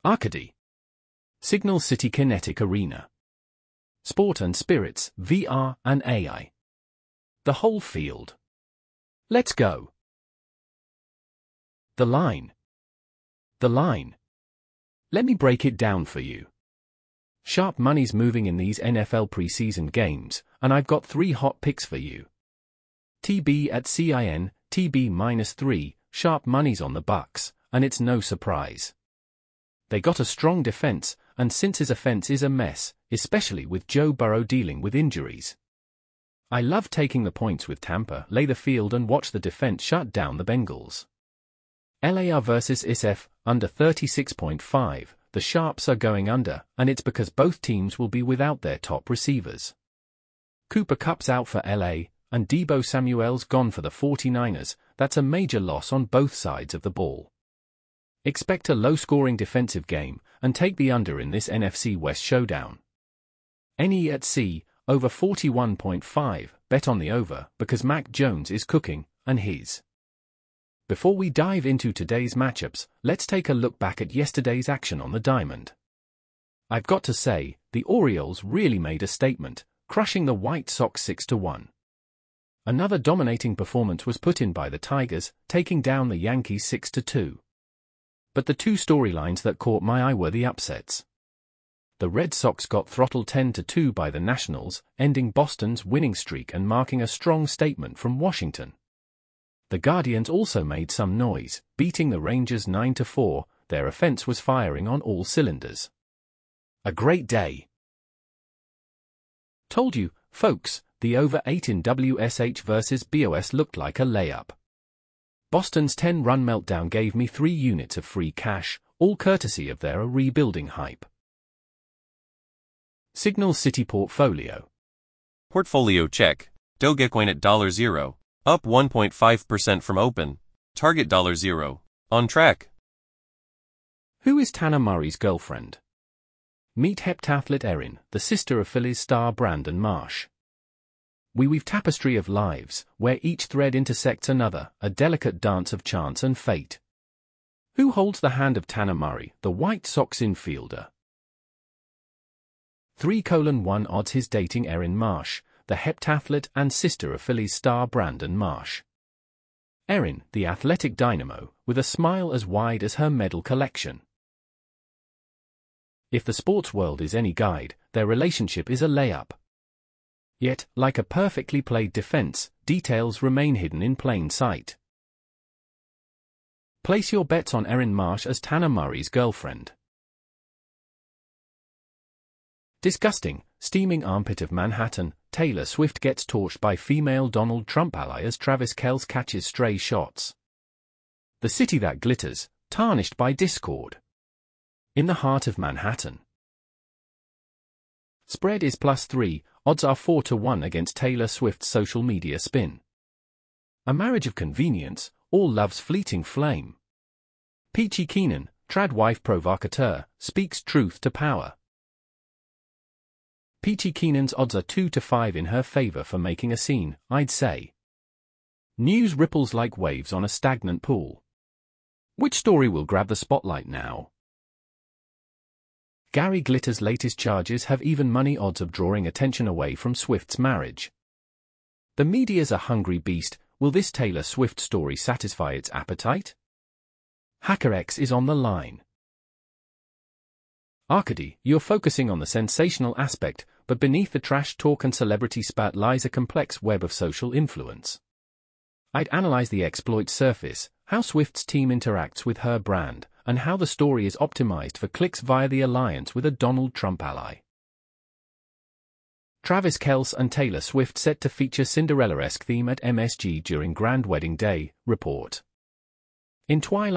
Arcady. Signal City Kinetic Arena. Sport and Spirits, VR and AI. The whole field. Let's go. The line. The line. Let me break it down for you. Sharp money's moving in these NFL preseason games, and I've got 3 hot picks for you. TB at CIN, TB -3, sharp money's on the Bucks, and it's no surprise. They got a strong defense, and since his offense is a mess, especially with Joe Burrow dealing with injuries. I love taking the points with Tampa, lay the field and watch the defense shut down the Bengals. LAR versus SF, under 36.5, the Sharps are going under, and it's because both teams will be without their top receivers. Cooper Kupp's out for LA, and Deebo Samuel's gone for the 49ers. That's a major loss on both sides of the ball. Expect a low-scoring defensive game, and take the under in this NFC West showdown. NE at C, over 41.5, bet on the over, because Mac Jones is cooking, and his. Before we dive into today's matchups, let's take a look back at yesterday's action on the diamond. I've got to say, the Orioles really made a statement, crushing the White Sox 6-1. Another dominating performance was put in by the Tigers, taking down the Yankees 6-2. But the 2 storylines that caught my eye were the upsets. The Red Sox got throttled 10-2 by the Nationals, ending Boston's winning streak and marking a strong statement from Washington. The Guardians also made some noise, beating the Rangers 9-4, their offense was firing on all cylinders. A great day. Told you, folks, the over 8 in WSH versus BOS looked like a layup. Boston's 10-run meltdown gave me 3 units of free cash, all courtesy of their rebuilding hype. Signal City Portfolio. Portfolio check. Dogecoin at $0, up 1.5% from open. Target $0. On track. Who is Tanner Murray's girlfriend? Meet heptathlete Erin, the sister of Phillies star Brandon Marsh. We weave tapestry of lives, where each thread intersects another, a delicate dance of chance and fate. Who holds the hand of Tanner Murray, the White Sox infielder? 3:1 odds he's dating Erin Marsh, the heptathlete and sister of Phillies star Brandon Marsh. Erin, the athletic dynamo, with a smile as wide as her medal collection. If the sports world is any guide, their relationship is a layup. Yet, like a perfectly played defense, details remain hidden in plain sight. Place your bets on Erin Marsh as Tanner Murray's girlfriend. Disgusting, steaming armpit of Manhattan, Taylor Swift gets torched by female Donald Trump ally as Travis Kelce catches stray shots. The city that glitters, tarnished by discord. In the heart of Manhattan. Spread is +3, odds are 4-1 against Taylor Swift's social media spin. A marriage of convenience, all love's fleeting flame. Peachy Keenan, trad wife provocateur, speaks truth to power. Peachy Keenan's odds are 2-5 in her favor for making a scene, I'd say. News ripples like waves on a stagnant pool. Which story will grab the spotlight now? Gary Glitter's latest charges have even money odds of drawing attention away from Swift's marriage. The media's a hungry beast. Will this Taylor Swift story satisfy its appetite? HackerX is on the line. Arcady, you're focusing on the sensational aspect, but beneath the trash talk and celebrity spat lies a complex web of social influence. I'd analyze the exploit surface, how Swift's team interacts with her brand, and how the story is optimized for clicks via the alliance with a Donald Trump ally. Travis Kelce and Taylor Swift set to feature Cinderella-esque theme at MSG during Grand Wedding Day, report. In Twilight